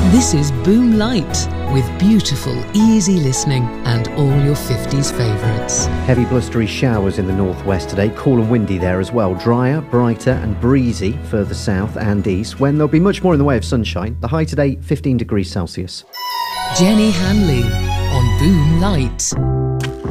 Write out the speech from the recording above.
This is Boom Light, with beautiful, easy listening and all your 50s favourites. Heavy blustery showers in the northwest today, cool and windy there as well. Drier, brighter and breezy further south and east, when there'll be much more in the way of sunshine. The high today, 15 degrees Celsius. Jenny Hanley on Boom Light.